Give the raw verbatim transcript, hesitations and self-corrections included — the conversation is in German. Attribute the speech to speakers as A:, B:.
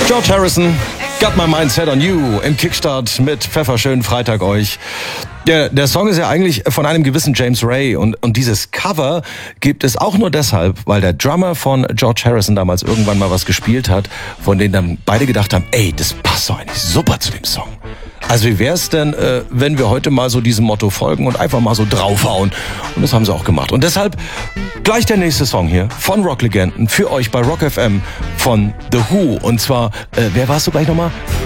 A: George Harrison, Got My Mind Set on You im Kickstart mit Pfefferschönen Freitag euch. Der, der Song ist ja eigentlich von einem gewissen James Ray und, und dieses Cover gibt es auch nur deshalb, weil der Drummer von George Harrison damals irgendwann mal was gespielt hat, von denen dann beide gedacht haben, ey, das passt doch eigentlich super zu dem Song. Also wie wär's denn, äh, wenn wir heute mal so diesem Motto folgen und einfach mal so draufhauen? Und das haben sie auch gemacht. Und deshalb gleich der nächste Song hier von Rocklegenden für euch bei Rock F M von The Who. Und zwar, äh, wer warst du gleich nochmal?